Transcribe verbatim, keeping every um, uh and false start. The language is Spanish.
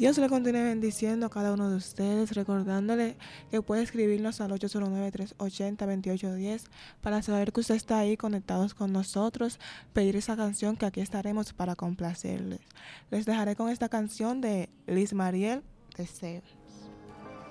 Dios le continúe bendiciendo a cada uno de ustedes, recordándole que puede escribirnos al ocho cero nueve, tres ocho cero, dos ocho uno cero para saber que usted está ahí conectados con nosotros, pedir esa canción que aquí estaremos para complacerles. Les dejaré con esta canción de Liz Mariel, Deseo.